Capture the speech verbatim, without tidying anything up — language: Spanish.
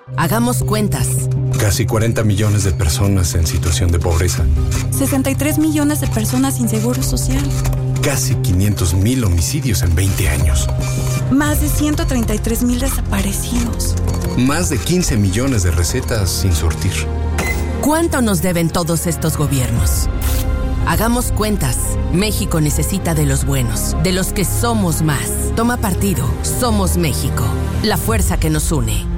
Hagamos cuentas. Casi cuarenta millones de personas en situación de pobreza. sesenta y tres millones de personas sin seguro social. Casi quinientos mil homicidios en veinte años. Más de ciento treinta y tres mil desaparecidos. Más de quince millones de recetas sin surtir. ¿Cuánto nos deben todos estos gobiernos? Hagamos cuentas. México necesita de los buenos, de los que somos más. Toma partido. Somos México. La fuerza que nos une.